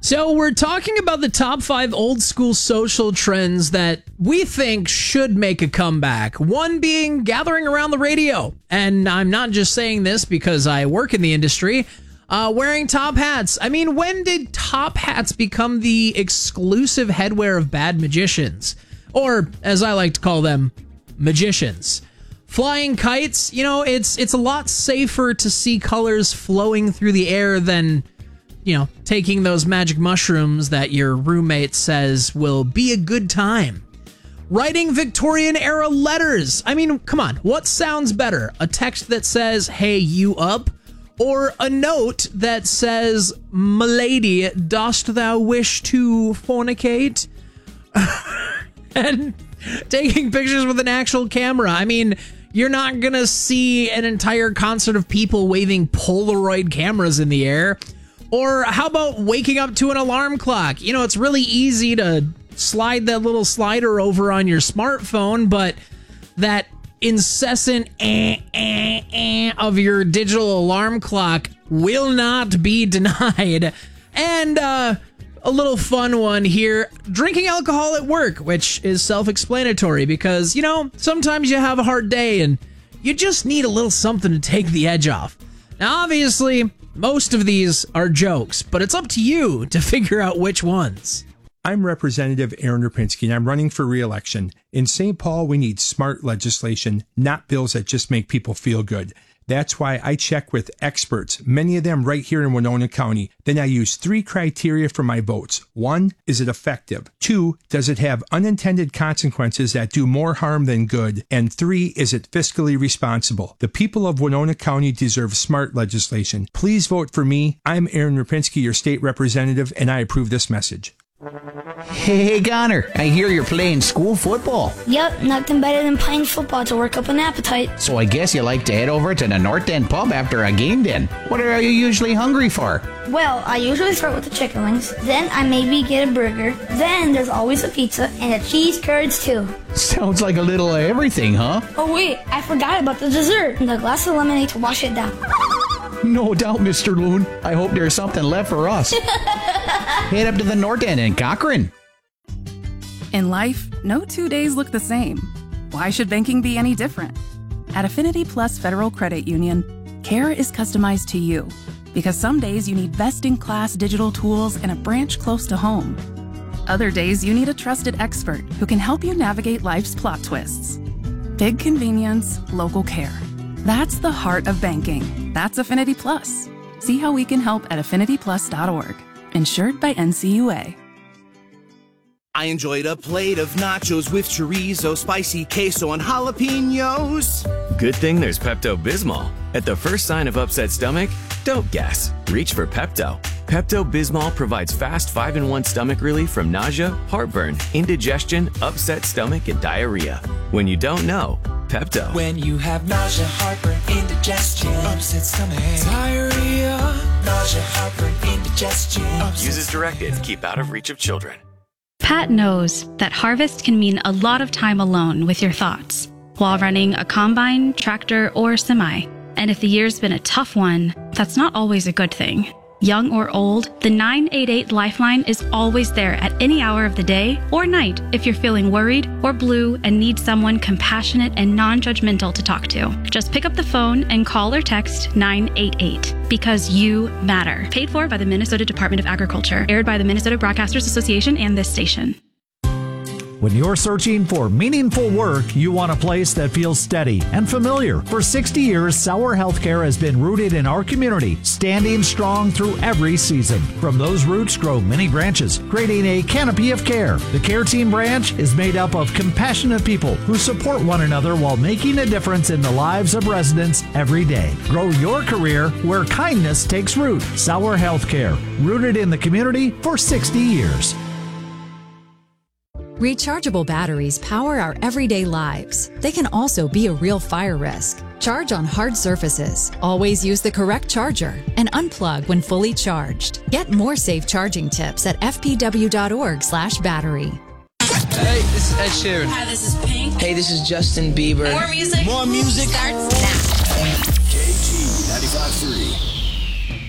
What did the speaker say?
So we're talking about the top 5 old school social trends that we think should make a comeback. One being gathering around the radio. And I'm not just saying this because I work in the industry. Wearing top hats. I mean, when did top hats become the exclusive headwear of bad magicians? Or, as I like to call them, magicians. Flying kites, it's a lot safer to see colors flowing through the air than, taking those magic mushrooms that your roommate says will be a good time. Writing Victorian-era letters. I mean, come on, what sounds better? A text that says, "Hey, you up?" Or a note that says, "Milady, dost thou wish to fornicate?" And taking pictures with an actual camera. I mean, you're not gonna see an entire concert of people waving Polaroid cameras in the air. Or how about waking up to an alarm clock? It's really easy to slide that little slider over on your smartphone, but that incessant of your digital alarm clock will not be denied. And a little fun one here, drinking alcohol at work, which is self-explanatory because, sometimes you have a hard day and you just need a little something to take the edge off. Now, obviously, most of these are jokes, but it's up to you to figure out which ones. I'm Representative Aaron Rapinski, and I'm running for re-election. In St. Paul, we need smart legislation, not bills that just make people feel good. That's why I check with experts, many of them right here in Winona County. Then I use 3 criteria for my votes. 1, is it effective? 2, does it have unintended consequences that do more harm than good? And 3, is it fiscally responsible? The people of Winona County deserve smart legislation. Please vote for me. I'm Aaron Rapinski, your state representative, and I approve this message. Hey, Connor, I hear you're playing school football. Yep, nothing better than playing football to work up an appetite. So I guess you like to head over to the North End pub after a game then. What are you usually hungry for? Well, I usually start with the chicken wings, then I maybe get a burger, then there's always a pizza and a cheese curds too. Sounds like a little of everything, huh? Oh wait, I forgot about the dessert and the glass of lemonade to wash it down. No doubt, Mr. Loon. I hope there's something left for us. Head up to the North End in Cochrane. In life, no 2 days look the same. Why should banking be any different? At Affinity Plus Federal Credit Union, care is customized to you because some days you need best-in-class digital tools and a branch close to home. Other days you need a trusted expert who can help you navigate life's plot twists. Big convenience, local care. That's the heart of banking. That's Affinity Plus. See how we can help at affinityplus.org. Insured by NCUA. I enjoyed a plate of nachos with chorizo, spicy queso, and jalapenos. Good thing there's Pepto-Bismol. At the first sign of upset stomach, don't guess. Reach for Pepto. Pepto-Bismol provides fast 5-in-1 stomach relief from nausea, heartburn, indigestion, upset stomach, and diarrhea. When you don't know, Pepto. When you have nausea, heartburn, indigestion, upset stomach, diarrhea, nausea, heartburn, indigestion. Use as directed. Keep out of reach of children. Pat knows that harvest can mean a lot of time alone with your thoughts while running a combine, tractor, or semi. And if the year's been a tough one, that's not always a good thing. Young or old, the 988 Lifeline is always there at any hour of the day or night if you're feeling worried or blue and need someone compassionate and non-judgmental to talk to. Just pick up the phone and call or text 988 because you matter. Paid for by the Minnesota Department of Agriculture. Aired by the Minnesota Broadcasters Association and this station. When you're searching for meaningful work, you want a place that feels steady and familiar. For 60 years, Sauer Healthcare has been rooted in our community, standing strong through every season. From those roots grow many branches, creating a canopy of care. The Care Team branch is made up of compassionate people who support one another while making a difference in the lives of residents every day. Grow your career where kindness takes root. Sauer Healthcare, rooted in the community for 60 years. Rechargeable batteries power our everyday lives. They can also be a real fire risk. Charge on hard surfaces. Always use the correct charger and unplug when fully charged. Get more safe charging tips at fpw.org/battery. Hey, this is Ed Sheeran. Hi, this is Pink. Hey, this is Justin Bieber. More music. More music. Starts now.